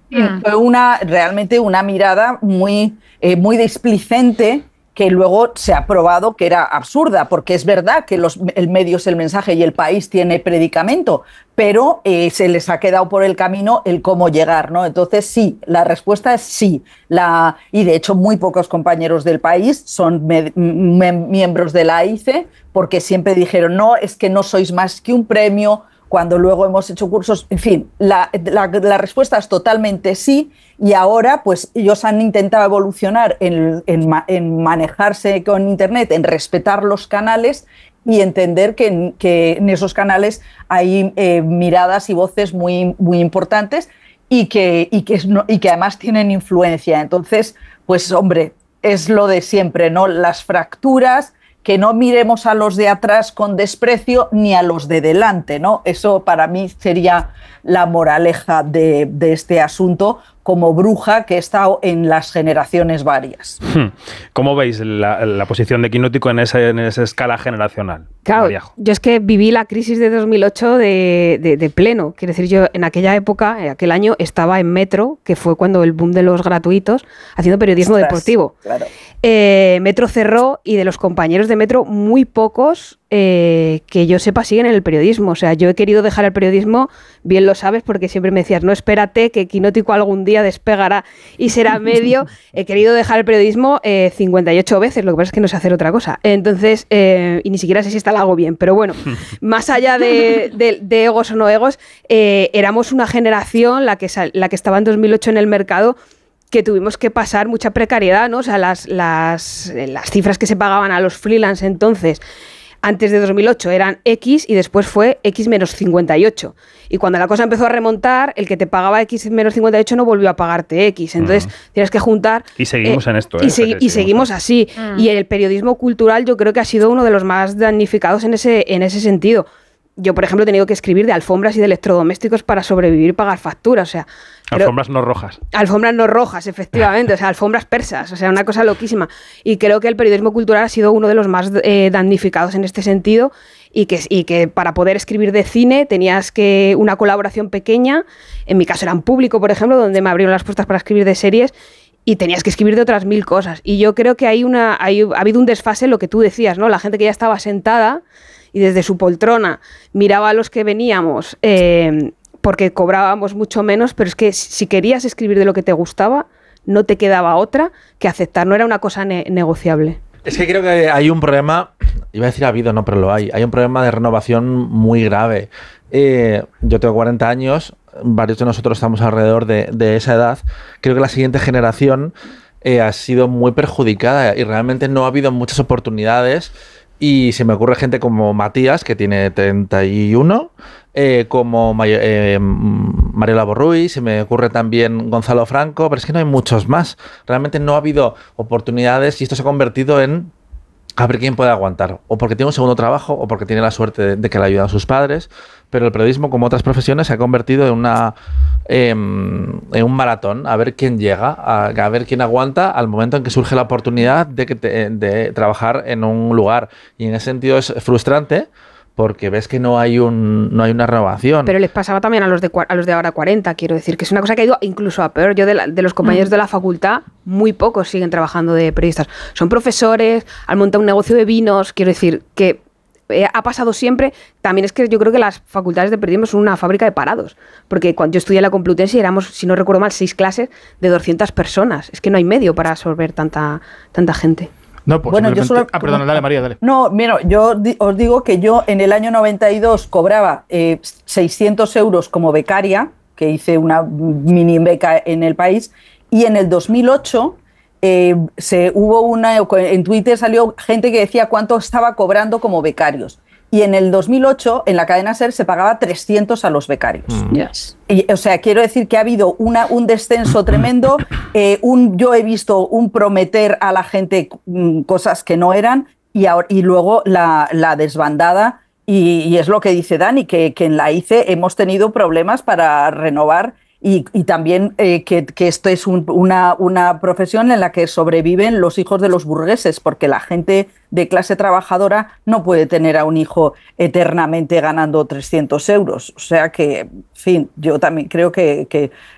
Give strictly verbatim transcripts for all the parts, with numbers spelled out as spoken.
Mm. Fue una, realmente una mirada muy, eh, muy displicente, que luego se ha probado que era absurda, porque es verdad que los, el medio es el mensaje y El País tiene predicamento, pero eh, se les ha quedado por el camino el cómo llegar, ¿no? Entonces sí, la respuesta es sí. La, y de hecho muy pocos compañeros del País son me, me, miembros de la A I C E, porque siempre dijeron, no, es que no sois más que un premio, cuando luego hemos hecho cursos, en fin, la, la, la respuesta es totalmente sí, y ahora pues ellos han intentado evolucionar en, en, en manejarse con Internet, en respetar los canales y entender que, que en esos canales hay eh, miradas y voces muy, muy importantes y que, y, que es, y que además tienen influencia. Entonces, pues hombre, es lo de siempre, ¿no? Las fracturas, que no miremos a los de atrás con desprecio ni a los de delante, ¿no? Eso para mí sería la moraleja de, de este asunto, como bruja que he estado en las generaciones varias. ¿Cómo veis la, la posición de Quinótico en, ese, en esa escala generacional? Claro, Mariajo. Yo es que viví la crisis de dos mil ocho de, de, de pleno. Quiero decir, yo en aquella época, en aquel año, estaba en Metro, que fue cuando el boom de los gratuitos, haciendo periodismo Ostras, deportivo. Claro. Eh, Metro cerró y de los compañeros de Metro, muy pocos eh, que yo sepa siguen en el periodismo. O sea, yo he querido dejar el periodismo, bien lo sabes, porque siempre me decías, no, espérate, que Quinótico algún día despegará y será medio. He querido dejar el periodismo eh, cincuenta y ocho veces, lo que pasa es que no sé hacer otra cosa. Entonces, eh, y ni siquiera sé si esta la hago bien, pero bueno, más allá de, de, de egos o no egos, eh, éramos una generación, la que, la que estaba en dos mil ocho en el mercado, que tuvimos que pasar mucha precariedad, ¿no? O sea, las, las, las cifras que se pagaban a los freelance entonces, antes de dos mil ocho, eran X y después fue X menos cincuenta y ocho. Y cuando la cosa empezó a remontar, el que te pagaba X menos cincuenta y ocho no volvió a pagarte X. Entonces, uh-huh. tienes que juntar... Y seguimos eh, en esto, ¿eh? Y, segui- y seguimos así. Uh-huh. Y el periodismo cultural yo creo que ha sido uno de los más damnificados en ese, en ese sentido. Yo, por ejemplo, he tenido que escribir de alfombras y de electrodomésticos para sobrevivir y pagar facturas, o sea... Alfombras no rojas. Alfombras no rojas, efectivamente, o sea, alfombras persas, o sea, una cosa loquísima. Y creo que el periodismo cultural ha sido uno de los más eh, damnificados en este sentido, y que, y que para poder escribir de cine tenías que una colaboración pequeña, en mi caso era en Público, por ejemplo, donde me abrieron las puertas para escribir de series, y tenías que escribir de otras mil cosas. Y yo creo que hay una, hay, ha habido un desfase en lo que tú decías, ¿no? La gente que ya estaba sentada y desde su poltrona miraba a los que veníamos... Eh, porque cobrábamos mucho menos, pero es que si querías escribir de lo que te gustaba, no te quedaba otra que aceptar, no era una cosa ne- negociable. Es que creo que hay un problema, iba a decir ha habido, no, pero lo hay, hay un problema de renovación muy grave. Eh, yo tengo cuarenta años, varios de nosotros estamos alrededor de, de esa edad, creo que la siguiente generación eh, ha sido muy perjudicada y realmente no ha habido muchas oportunidades. Y se me ocurre gente como Matías, que tiene treinta y uno, eh, como May- eh, Mariola Borruy, se me ocurre también Gonzalo Franco, pero es que no hay muchos más. Realmente no ha habido oportunidades y esto se ha convertido en a ver quién puede aguantar, o porque tiene un segundo trabajo, o porque tiene la suerte de, de que le ayudan sus padres, pero el periodismo, como otras profesiones, se ha convertido en una eh, en un maratón, a ver quién llega, a, a ver quién aguanta al momento en que surge la oportunidad de, que te, de trabajar en un lugar, y en ese sentido es frustrante, porque ves que no hay un no hay una renovación. Pero les pasaba también a los de a los de ahora cuarenta, quiero decir, que es una cosa que ha ido incluso a peor. Yo de, la, de los compañeros mm. de la facultad, muy pocos siguen trabajando de periodistas. Son profesores, han montado un negocio de vinos, quiero decir, que eh, ha pasado siempre. También es que yo creo que las facultades de periodismo son una fábrica de parados, porque cuando yo estudié en la Complutense éramos, si no recuerdo mal, seis clases de doscientas personas. Es que no hay medio para absorber tanta, tanta gente. No, pues bueno, yo solo, ah, perdona, dale, María, dale. No, mira, yo di, os digo que yo en el año noventa y dos cobraba eh, seiscientos euros como becaria, que hice una mini beca en El País, y en el dos mil ocho eh, se, hubo una, en Twitter salió gente que decía cuánto estaba cobrando como becarios. Y en el dos mil ocho, en la cadena SER, se pagaba trescientos a los becarios. Mm. Yes. Y, o sea, quiero decir que ha habido una, un descenso tremendo. Eh, un, yo he visto un prometer a la gente mm, cosas que no eran, y, ahora, y luego la, la desbandada. Y, y es lo que dice Dani, que, que en la I C E hemos tenido problemas para renovar. Y, y también eh, que, que esto es un, una, una profesión en la que sobreviven los hijos de los burgueses, porque la gente de clase trabajadora no puede tener a un hijo eternamente ganando trescientos euros. O sea que, en fin, yo también creo que, que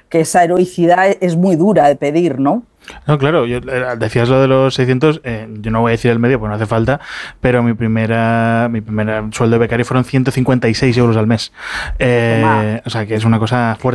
que esa heroicidad es muy dura de pedir, ¿no? No, claro, yo, decías lo de los seiscientos, eh, yo no voy a decir el medio porque no hace falta, pero mi primera mi primer sueldo de becario fueron ciento cincuenta y seis euros al mes. Eh, o sea, que es una cosa fuerte.